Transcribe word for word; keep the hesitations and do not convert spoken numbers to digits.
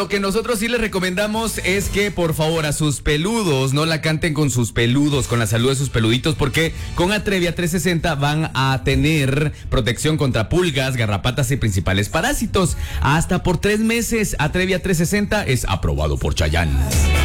Lo que nosotros sí les recomendamos es que por favor a sus peludos no la canten con sus peludos, con la salud de sus peluditos, porque con Atrevia trescientos sesenta van a tener protección contra pulgas, garrapatas y principales parásitos hasta por tres meses. Atrevia trescientos sesenta es aprobado por Chayanne.